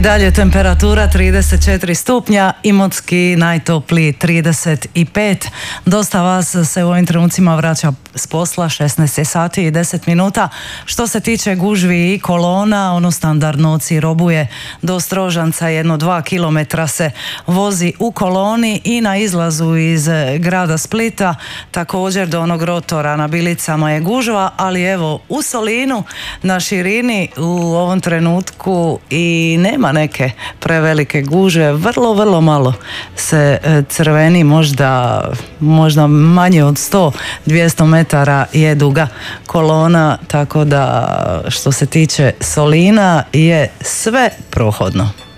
Dalje temperatura 34 stupnja, Imotski najtopliji 35. Dosta vas se u ovim trenucima vraća s posla, 16 sati i 10 minuta. Što se tiče gužvi i kolona, ono standardno cirobuje do Strožanca, 1-2 kilometra se vozi u koloni i na izlazu iz grada Splita također do onog rotora na Bilicama je gužva, ali evo u Solinu na širini u ovom trenutku i nema neke prevelike gužve, vrlo malo se crveni, možda manje od 100-200 metara je duga kolona, tako da što se tiče Solina je sve prohodno.